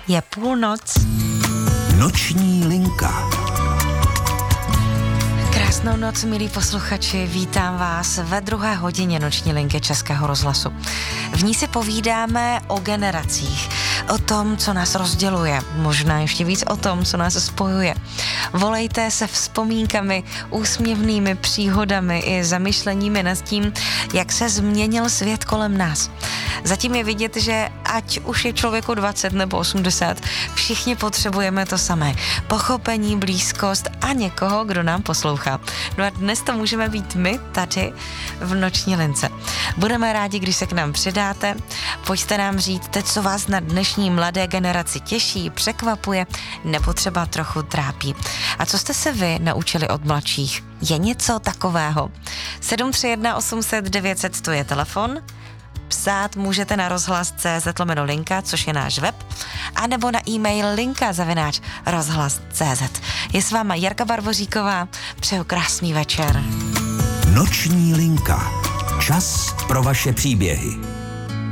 Je půlnoc. Noční linka. Krásnou noc, milí posluchači, vítám vás ve 2. hodině Noční linky Českého rozhlasu. V ní si povídáme o generacích, o tom, co nás rozděluje, možná ještě víc o tom, co nás spojuje. Volejte se vzpomínkami, úsměvnými příhodami i zamyšleními nad tím, jak se změnil svět kolem nás. Zatím je vidět, že ať už je člověku 20 nebo 80, všichni potřebujeme to samé. Pochopení, blízkost a někoho, kdo nám poslouchá. No a dnes to můžeme být my tady v Noční lince. Budeme rádi, když se k nám přidáte. Pojďte nám říct, co vás na dnešní mladé generaci těší, překvapuje nebo třeba trochu trápí. A co jste se vy naučili od mladších? Je něco takového? 731 800 900, to je telefon. Psát můžete na rozhlas.cz/linka, což je náš web, anebo na e-mail linka@rozhlas.cz. Je s váma Jarka Barboříková, přeju krásný večer. Noční linka. Čas pro vaše příběhy.